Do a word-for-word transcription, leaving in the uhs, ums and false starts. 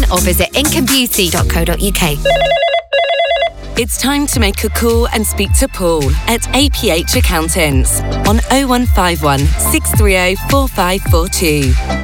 or visit income beauty dot co dot uk. It's time to make a call and speak to Paul at A P H Accountants on oh one five one, six three oh, four five four two.